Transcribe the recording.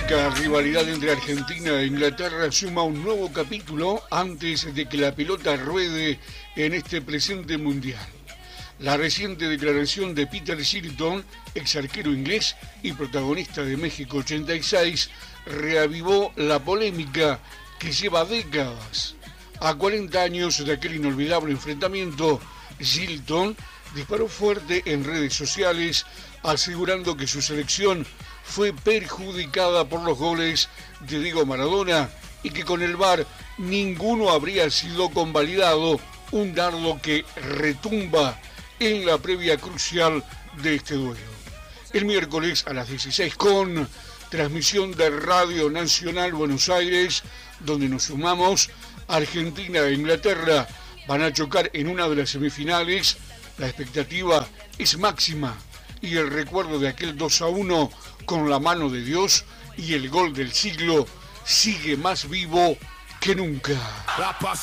histórica rivalidad entre Argentina e Inglaterra suma un nuevo capítulo antes de que la pelota ruede en este presente mundial. La reciente declaración de Peter Shilton, ex arquero inglés y protagonista de México 86, reavivó la polémica que lleva décadas. A 40 años de aquel inolvidable enfrentamiento, Shilton disparó fuerte en redes sociales asegurando que su selección fue perjudicada por los goles de Diego Maradona y que con el VAR ninguno habría sido convalidado, un dardo que retumba en la previa crucial de este duelo. El miércoles a las 16 con transmisión de Radio Nacional Buenos Aires, donde nos sumamos, Argentina e Inglaterra van a chocar en una de las semifinales. La expectativa es máxima y el recuerdo de aquel 2-1 con la mano de Dios y el gol del siglo sigue más vivo que nunca.